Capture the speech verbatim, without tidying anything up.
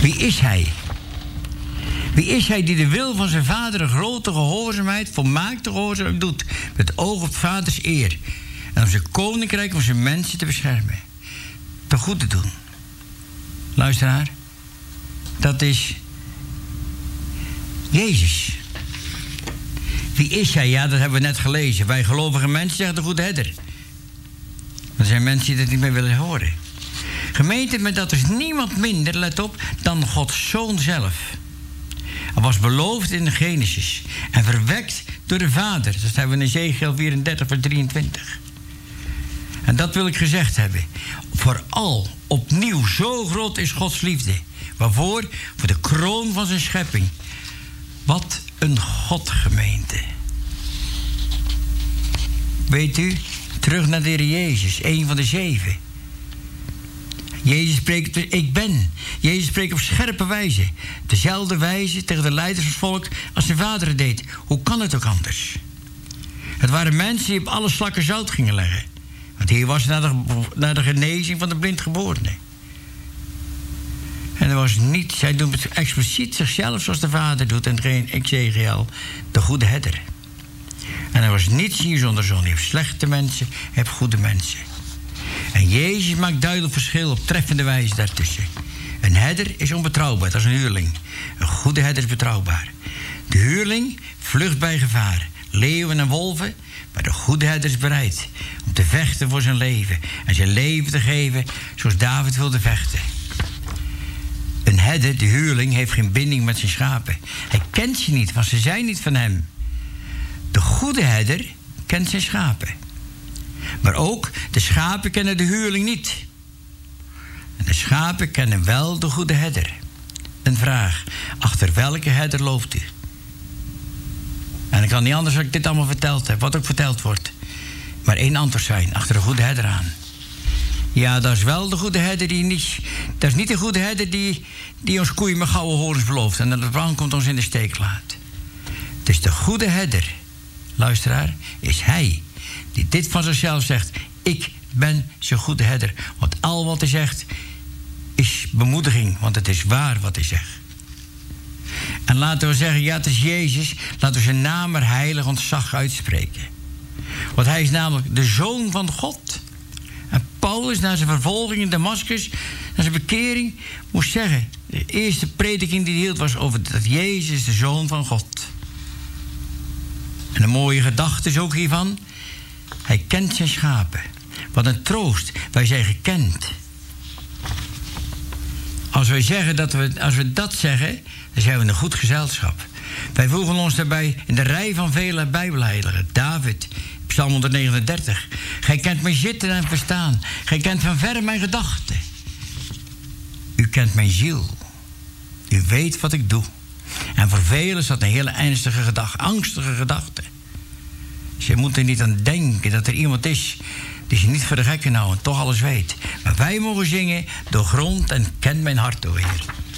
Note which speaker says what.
Speaker 1: Wie is hij? Wie is hij die de wil van zijn vader een grote gehoorzaamheid, volmaakte gehoorzaamheid doet, met oog op vaders eer, en om zijn koninkrijk, om zijn mensen te beschermen, te goed te doen? Luisteraar, dat is Jezus. Wie is hij? Ja, dat hebben we net gelezen. Wij gelovige mensen zeggen de goede herder. Er zijn mensen die dat niet meer willen horen. Gemeente, met dat is niemand minder, let op, dan Gods Zoon zelf. Hij was beloofd in de Genesis en verwekt door de Vader. Dat hebben we in Ezechiël vierendertig, vers drieëntwintig. En dat wil ik gezegd hebben. Vooral opnieuw, zo groot is Gods liefde. Waarvoor? Voor de kroon van zijn schepping. Wat een Godgemeente. Weet u, terug naar de Heer Jezus, een van de zeven. Jezus spreekt, ik ben. Jezus spreekt op scherpe wijze. Dezelfde wijze tegen de leiders van het volk als zijn vader het deed. Hoe kan het ook anders? Het waren mensen die op alle slakken zout gingen leggen. Want hier was naar de, naar de genezing van de blindgeborene. En er was niet, zij doen het expliciet zichzelf zoals de vader doet en geen Ezechiël, de goede herder. En er was niets hier zonder zon. Je hebt slechte mensen, je hebt goede mensen. En Jezus maakt duidelijk verschil op treffende wijze daartussen. Een herder is onbetrouwbaar, dat is een huurling. Een goede herder is betrouwbaar. De huurling vlucht bij gevaar. Leeuwen en wolven, maar de goede herder is bereid om te vechten voor zijn leven. En zijn leven te geven zoals David wilde vechten. Een herder, de huurling, heeft geen binding met zijn schapen. Hij kent ze niet, want ze zijn niet van hem. De goede herder kent zijn schapen. Maar ook de schapen kennen de huurling niet. En de schapen kennen wel de goede herder. Een vraag, achter welke herder loopt u? En ik kan niet anders als ik dit allemaal verteld heb, wat ook verteld wordt. Maar één antwoord zijn, achter de goede herder aan. Ja, dat is wel de goede herder die niet... Dat is niet de goede herder die, die ons koeien met gouden horens belooft... en dat het brand komt ons in de steek laat. Het is de goede herder, luisteraar, is hij... die dit van zichzelf zegt, ik ben zijn goede herder. Want al wat hij zegt is bemoediging, want het is waar wat hij zegt. En laten we zeggen, ja, het is Jezus, laten we zijn naam er heilig ontzag uitspreken. Want hij is namelijk de Zoon van God... En Paulus, na zijn vervolging in Damascus, na zijn bekering, moest zeggen... de eerste prediking die hij hield was over dat Jezus de Zoon van God. En een mooie gedachte is ook hiervan... hij kent zijn schapen. Wat een troost, wij zijn gekend. Als wij zeggen dat we, als we dat zeggen, dan zijn we een goed gezelschap. Wij voegen ons daarbij in de rij van vele bijbelheiligen. David... Psalm honderdnegenendertig. Gij kent mijn zitten en verstaan. Gij kent van verre mijn gedachten. U kent mijn ziel. U weet wat ik doe. En voor velen is dat een hele ernstige gedachte, angstige gedachte. Ze moeten er niet aan denken dat er iemand is die ze niet voor de gek kan houden, toch alles weet. Maar wij mogen zingen, doorgrond en kent mijn hart, o Heer.